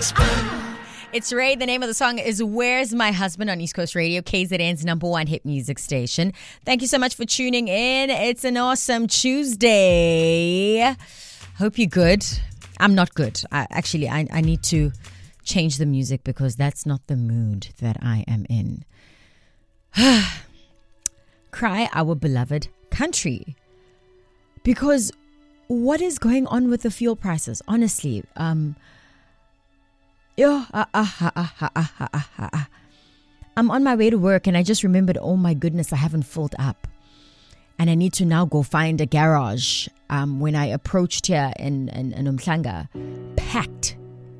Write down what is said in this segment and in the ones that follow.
It's Ray. The name of the song is Where's My Husband on East Coast Radio, KZN's #1 hit music station. Thank you so much for tuning in. It's an awesome Tuesday. Hope you're good. I'm not good. I need to change the music because that's not the mood that I am in. Cry our beloved country. Because what is going on with the fuel prices? Honestly, I'm on my way to work and I just remembered, oh my goodness, I haven't filled up. And I need to now go find a garage. When I approached here in Umhlanga, packed.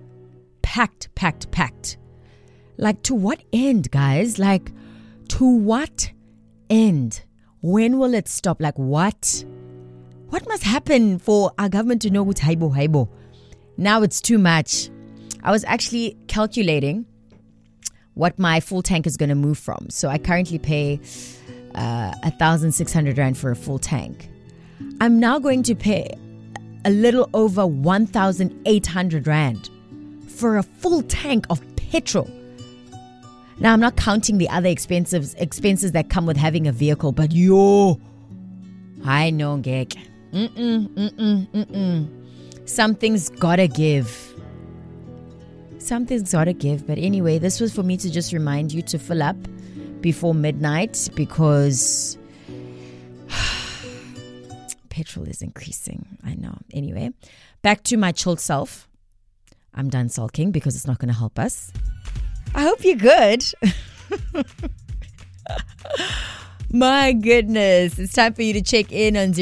Like, to what end, guys? Like, to what end? When will it stop? Like, what? What must happen for our government to know what's haibo? Now it's too much. I was actually calculating what my full tank is going to move from. So I currently pay 1,600 Rand for a full tank. I'm now going to pay a little over 1,800 Rand for a full tank of petrol. Now, I'm not counting the other expenses that come with having a vehicle, but I know, Gek. Something's gotta give. But anyway, this was for me to just remind you to fill up before midnight because petrol is increasing. I know. Anyway, back to my chilled self. I'm done sulking because it's not going to help us. I hope you're good. My goodness. It's time for you to check in on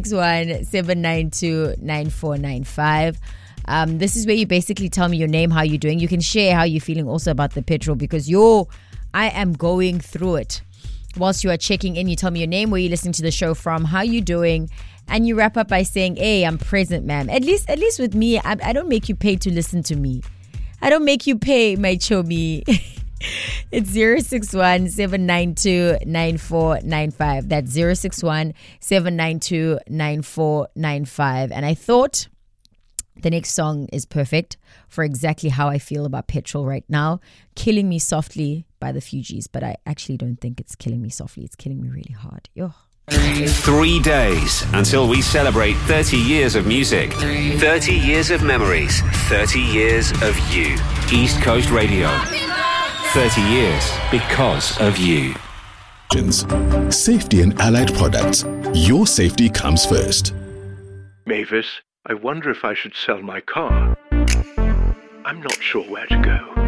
061-792-9495. This is where you basically tell me your name, how you're doing. You can share how you're feeling also about the petrol because I am going through it. Whilst you are checking in, you tell me your name, where you're listening to the show from, how you're doing, and you wrap up by saying, hey, I'm present, ma'am. At least with me, I don't make you pay to listen to me. I don't make you pay, my chomi. It's 061-792-9495. That's 061-792-9495. And I thought the next song is perfect for exactly how I feel about petrol right now. Killing Me Softly by the Fugees. But I actually don't think it's killing me softly. It's killing me really hard. Yo. 3 days until we celebrate 30 years of music, 30 years of memories, 30 years of you. East Coast Radio. 30 years because of you. Safety and allied products. Your safety comes first. Mavis, I wonder if I should sell my car. I'm not sure where to go.